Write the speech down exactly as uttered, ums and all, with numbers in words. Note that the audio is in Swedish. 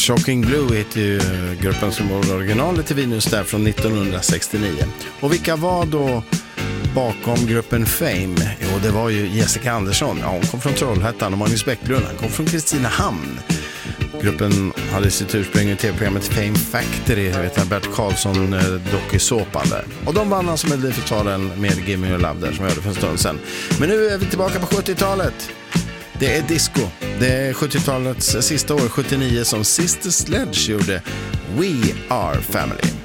Shocking Blue heter ju gruppen som var originalet till Venus där från nittonhundrasextionio. Och vilka var då bakom gruppen Fame? Jo, det var ju Jessica Andersson. Ja, hon kom från Trollhättan, och Magnus Bäcklund, han kom från Kristinehamn. Gruppen hade sitt ursprung i tv-programmet Fame Factory, vet jag, Bert Karlsson dokusåpan där. Och de vann alltså Melodifestivalen med Gimme Your Love där, som jag hörde för en stund sedan. Men nu är vi tillbaka på sjuttiotalet. Det är disco. Det är sjuttiotalets sista år, sjuttionio, som Sister Sledge gjorde We Are Family.